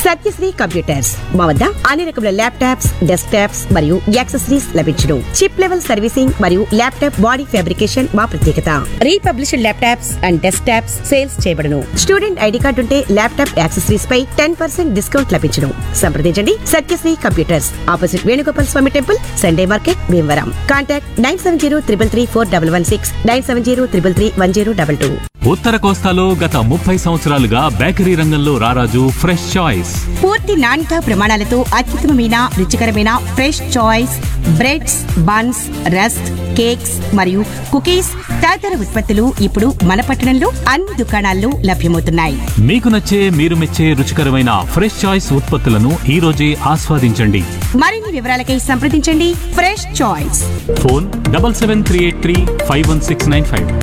Satyasri computers మా వద్ద అన్ని రకముల ల్యాప్టాప్స్, డెస్క్టాప్స్ మరియు యాక్సెసరీస్ లభించును. చిప్ లెవెల్ సర్వీసింగ్ మరియు ల్యాప్టాప్ బాడీ ఫ్యాబ్రికేషన్ మా ప్రత్యేకత. Republished laptops and desktops sales చేయబడును. స్టూడెంట్ ఐడి కార్డు ఉంటే ల్యాప్టాప్ యాక్సెసరీస్ పై 10% డిస్కౌంట్ లభించును. సంప్రదించండి సత్యశ్రీ కంప్యూటర్స్, ఆపోజిట్ వేణుగోపాల్ స్వామి temple, Sunday market, Bhimavaram. Contact 9703334116, 9703331022. ఉత్తర కోస్తాలో గత 30 సంవత్సరాలుగా బేకరీ రంగంలో రారాజు ఫ్రెష్ చాయిస్. పూర్తి నాణ్యత ప్రమాణాలతో అత్యుత్తమమైన రుచికరమైన fresh choice breads, buns, rusk, cakes మరియు కుకీస్ తదితర ఉత్పత్తులు ఇప్పుడు మన పట్టణంలో అన్ని దుకాణాల్లో లభ్యమవుతున్నాయి. మీకు నచ్చే, మీరు మెచ్చే రుచికరమైన ఫ్రెష్ చాయిస్ ఉత్పత్తులను ఈ రోజే ఆస్వాదించండి. మరిన్ని వివరాలకై సంప్రదించండి ఫ్రెష్ చాయిస్. ఫోన్ 7738351695.